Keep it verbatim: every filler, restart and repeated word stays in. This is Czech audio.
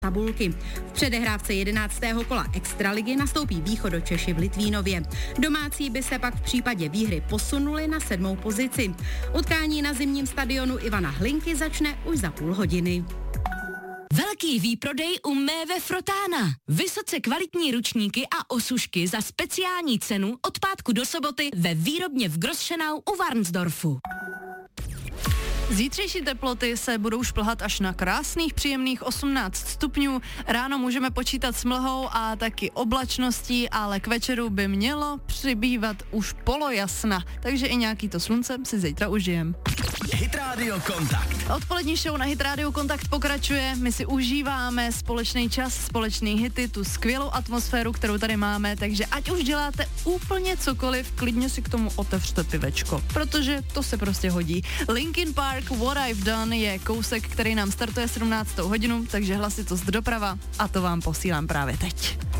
tabulky. V předehrávce jedenáctého kola Extraligy nastoupí Východočeši v Litvínově. Domácí by se pak v případě výhry posunuli na sedmou pozici. Utkání na zimním stadionu Ivana Hlinky začne už za půl hodiny. Velký výprodej u Méve Frotána. Vysoce kvalitní ručníky a osušky za speciální cenu od pátku do soboty ve výrobně v Großschenau u Varnsdorfu. Zítřejší teploty se budou šplhat až na krásných příjemných osmnáct stupňů. Ráno můžeme počítat s mlhou a taky oblačností, ale k večeru by mělo přibývat už polojasna. Takže i nějaký to slunce si zítra užijem. Hit Radio Kontakt. Odpolední show na Hit Radio Kontakt pokračuje. My si užíváme společný čas, společný hity, tu skvělou atmosféru, kterou tady máme, takže ať už děláte úplně cokoliv, klidně si k tomu otevřte pivečko, protože to se prostě hodí. Linkin Park What I've Done je kousek, který nám startuje sedmnáctou hodinu, takže hlasitost doprava a to vám posílám právě teď.